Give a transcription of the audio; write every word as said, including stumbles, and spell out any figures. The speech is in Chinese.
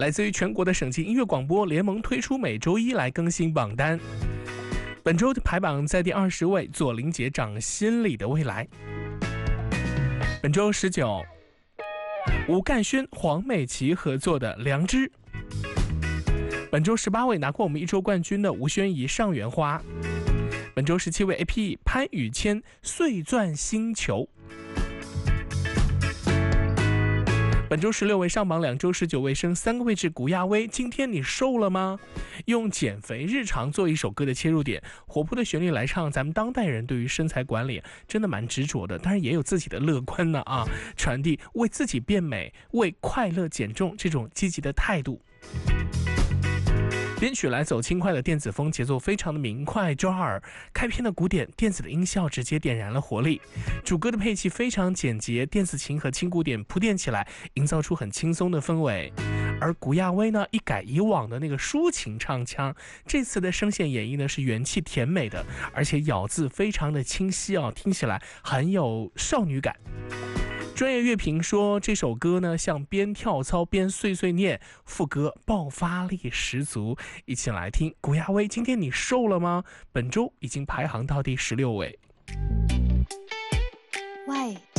来自于全国的省级音乐广播联盟推出每周一来更新榜单。本周的排榜在第二十位，左琳姐掌心里的未来。本周十九，吴干轩、黄美琪合作的《良知》。本周十八位，拿过我们一周冠军的吴宣仪《上元花》。本周十七位 A P E 潘宇谦《碎钻星球》。本周十六位上榜两周十九位升三个位置，古亚威今天你瘦了吗？用减肥日常做一首歌的切入点，活泼的旋律来唱，咱们当代人对于身材管理真的蛮执着的，当然也有自己的乐观呢啊，传递为自己变美、为快乐减重这种积极的态度。编曲来走轻快的电子风，节奏非常的明快抓耳，开篇的鼓点电子的音效直接点燃了活力，主歌的配器非常简洁，电子琴和轻鼓点铺垫起来，营造出很轻松的氛围。而古亚威呢，一改以往的那个抒情唱腔，这次的声线演绎呢是元气甜美的，而且咬字非常的清晰啊，听起来很有少女感。专业乐评说这首歌呢像边跳操边碎碎念，副歌爆发力十足。一起来听古亚威今天你瘦了吗？本周已经排行到第十六位。 喂，